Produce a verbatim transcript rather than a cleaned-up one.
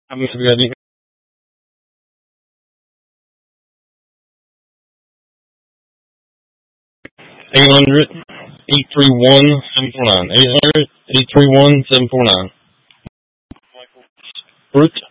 I'm ready. eight hundred, eight three one, seven four nine. eight hundred, eight three one, seven four nine. Brute.